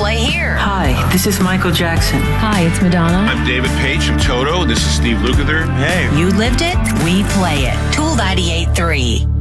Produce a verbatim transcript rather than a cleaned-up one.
play here. Hi, this is Michael Jackson. Hi, it's Madonna. I'm David Page from Toto. This is Steve Lukather. Hey. You lived it, we play it. Tool ninety-eight point three.